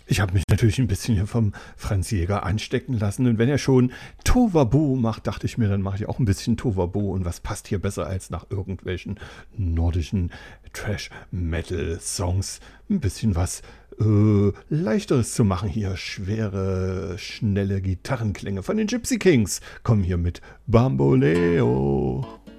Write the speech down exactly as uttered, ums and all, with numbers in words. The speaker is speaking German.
Ich habe mich natürlich ein bisschen hier vom Franz Jäger anstecken lassen. Und wenn er schon Tohuwabohu macht, dachte ich mir, dann mache ich auch ein bisschen Tohuwabohu. Und was passt hier besser als nach irgendwelchen nordischen Trash-Metal-Songs ein bisschen was äh, Leichteres zu machen hier. Schwere, schnelle Gitarrenklänge von den Gypsy Kings kommen hier mit Bamboleo.